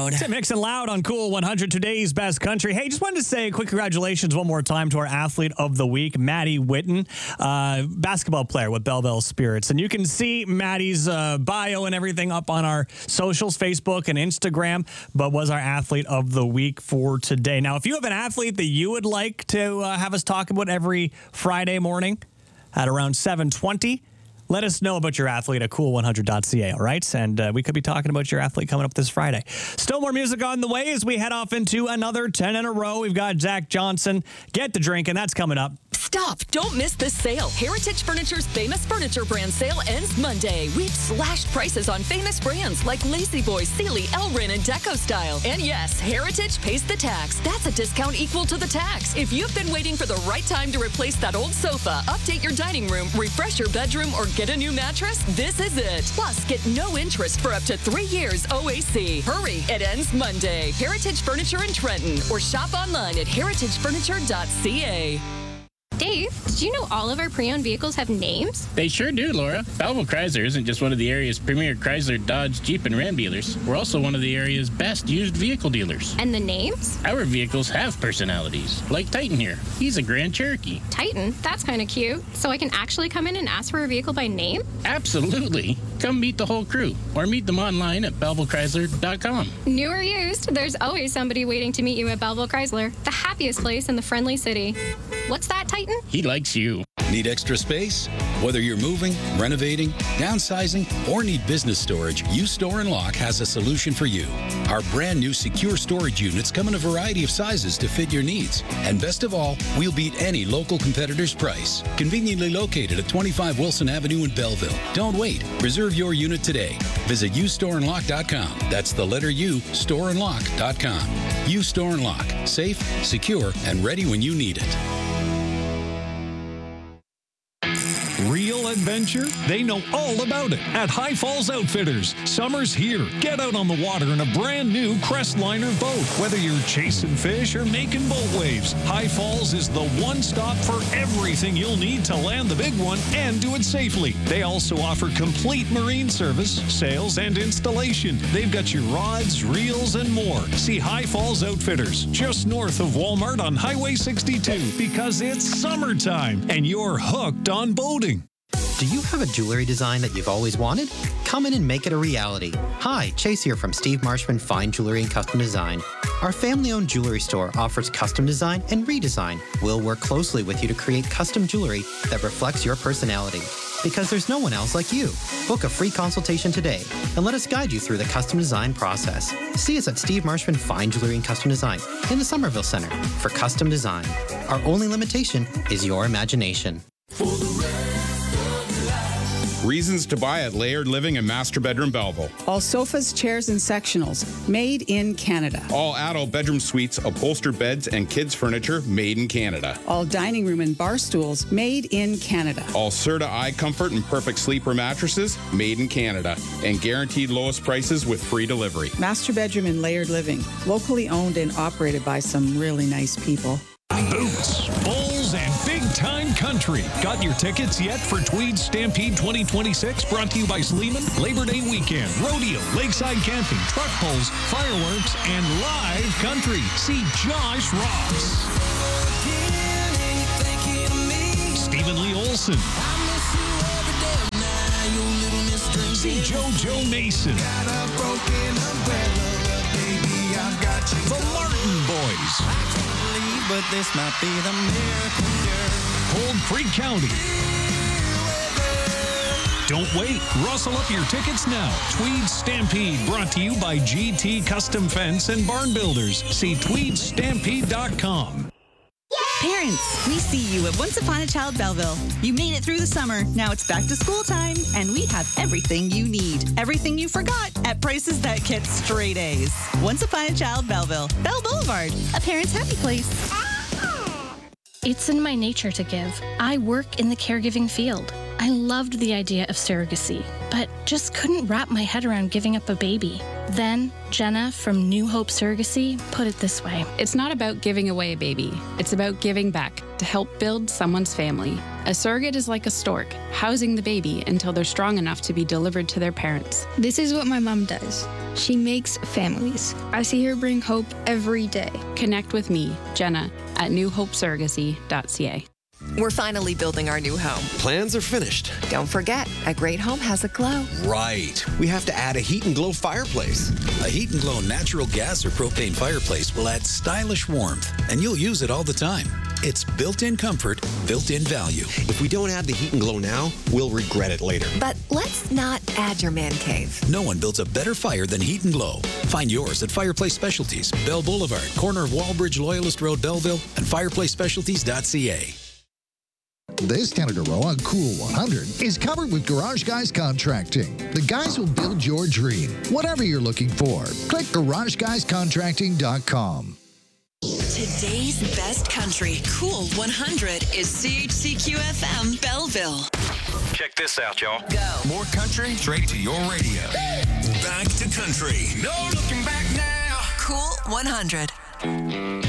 Loud. It's Mixing Loud on Cool 100, today's best country. Hey, just wanted to say a quick congratulations one more time to our athlete of the week, Maddie Witten, basketball player with Belleville Spirits. And you can see Maddie's bio and everything up on our socials, Facebook and Instagram, but was our athlete of the week for today. Now, if you have an athlete that you would like to have us talk about every Friday morning at around 7:20, let us know about your athlete at cool100.ca, all right? And we could be talking about your athlete coming up this Friday. Still more music on the way as we head off into another 10 in a row. We've got Zach Johnson, Get the Drink, and that's coming up. Stop! Don't miss this sale. Heritage Furniture's famous furniture brand sale ends Monday. We've slashed prices on famous brands like Lazy Boy, Sealy, Elrin, and Deco Style. And yes, Heritage pays the tax. That's a discount equal to the tax. If you've been waiting for the right time to replace that old sofa, update your dining room, refresh your bedroom, or get a new mattress, this is it. Plus, get no interest for up to 3 years OAC. Hurry, it ends Monday. Heritage Furniture in Trenton, or shop online at heritagefurniture.ca. Dave, did you know all of our pre-owned vehicles have names? They sure do, Laura. Belleville Chrysler isn't just one of the area's premier Chrysler, Dodge, Jeep, and Ram dealers. We're also one of the area's best used vehicle dealers. And the names? Our vehicles have personalities, like Titan here. He's a Grand Cherokee. Titan? That's kind of cute. So I can actually come in and ask for a vehicle by name? Absolutely. Come meet the whole crew, or meet them online at BellevilleChrysler.com. New or used, there's always somebody waiting to meet you at Belleville Chrysler, the happiest place in the friendly city. What's that, Titan? He likes you. Need extra space? Whether you're moving, renovating, downsizing, or need business storage, U-Store & Lock has a solution for you. Our brand new secure storage units come in a variety of sizes to fit your needs. And best of all, we'll beat any local competitor's price. Conveniently located at 25 Wilson Avenue in Belleville. Don't wait. Reserve your unit today. Visit ustoreandlock.com. That's the letter U, storeandlock.com. U-Store & Lock. Safe, secure, and ready when you need it. Real adventure? They know all about it at High Falls Outfitters. Summer's here. Get out on the water in a brand new Crestliner boat. Whether you're chasing fish or making boat waves, High Falls is the one stop for everything you'll need to land the big one and do it safely. They also offer complete marine service, sales, and installation. They've got your rods, reels, and more. See High Falls Outfitters just north of Walmart on Highway 62 because it's summertime and you're hooked on boating. Do you have a jewelry design that you've always wanted? Come in and make it a reality. Hi, Chase here from Steve Marshman Fine Jewelry and Custom Design. Our family-owned jewelry store offers custom design and redesign. We'll work closely with you to create custom jewelry that reflects your personality. Because there's no one else like you. Book a free consultation today and let us guide you through the custom design process. See us at Steve Marshman Fine Jewelry and Custom Design in the Somerville Center for custom design. Our only limitation is your imagination. Reasons to buy at Layered Living and Master Bedroom Belleville. All sofas, chairs, and sectionals made in Canada. All adult bedroom suites, upholstered beds, and kids' furniture made in Canada. All dining room and bar stools made in Canada. All Serta Eye Comfort and Perfect Sleeper mattresses made in Canada. And guaranteed lowest prices with free delivery. Master Bedroom and Layered Living. Locally owned and operated by some really nice people. Boots, bowls, and big-time country. Got your tickets yet for Tweed Stampede 2026? Brought to you by Sleeman. Labor Day weekend, rodeo, lakeside camping, truck pulls, fireworks, and live country. See Josh Ross, Stephen Lee Olson. See JoJo Mason. The Martin Boys. But this might be the miracle cure. Cold Creek County. Don't wait. Rustle up your tickets now. Tweed Stampede brought to you by GT Custom Fence and Barn Builders. See tweedstampede.com. Parents, we see you at Once Upon a Child Belleville. You made it through the summer. Now it's back to school time, and we have everything you need. Everything you forgot at prices that get straight A's. Once Upon a Child Belleville. Bell Boulevard, a parent's happy place. It's in my nature to give. I work in the caregiving field. I loved the idea of surrogacy, but just couldn't wrap my head around giving up a baby. Then, Jenna from New Hope Surrogacy put it this way. It's not about giving away a baby. It's about giving back to help build someone's family. A surrogate is like a stork, housing the baby until they're strong enough to be delivered to their parents. This is what my mom does. She makes families. I see her bring hope every day. Connect with me, Jenna, at newhopesurrogacy.ca. We're finally building our new home. Plans are finished. Don't forget, a great home has a glow. Right. We have to add a Heat and Glow fireplace. A Heat and Glow natural gas or propane fireplace will add stylish warmth, and you'll use it all the time. It's built-in comfort, built-in value. If we don't add the Heat and Glow now, we'll regret it later. But let's not add your man cave. No one builds a better fire than Heat and Glow. Find yours at Fireplace Specialties, Bell Boulevard, corner of Wallbridge, Loyalist Road, Belleville, and fireplacespecialties.ca. This Canada Row on Cool 100 is covered with Garage Guys Contracting. The guys will build your dream, whatever you're looking for. Click GarageGuysContracting.com. Today's best country, Cool 100, is CHCQ-FM Belleville. Check this out, y'all. Go. More country straight to your radio. Back to country. No looking back now. Cool 100.